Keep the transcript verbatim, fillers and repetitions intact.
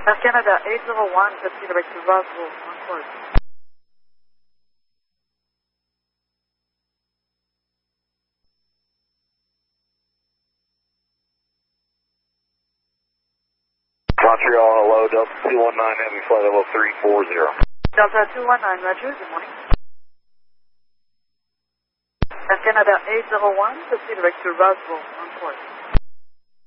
Air Canada eight zero one, taxi direct to Roswell, on course. Montreal, hello, Delta two one nine, Heavy flight level three four zero. Delta two one nine, Roger, good morning. Air Canada eight zero one, taxi direct to Roswell, on course.